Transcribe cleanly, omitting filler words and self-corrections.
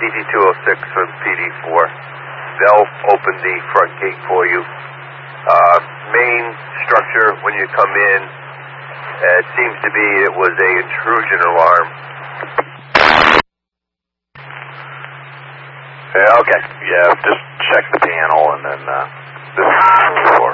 PD-206 from PD-4. They'll open the front gate for you. Main structure, when you come in, it seems to be it was a intrusion alarm. Yeah, okay. Yeah, just check the panel and then this is